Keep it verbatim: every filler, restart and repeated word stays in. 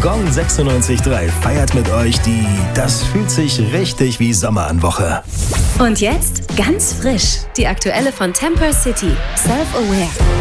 Gong sechsundneunzig Komma drei feiert mit euch die Das fühlt sich richtig wie Sommer an Woche. Und jetzt ganz frisch, die aktuelle von Temper City, Self-Aware.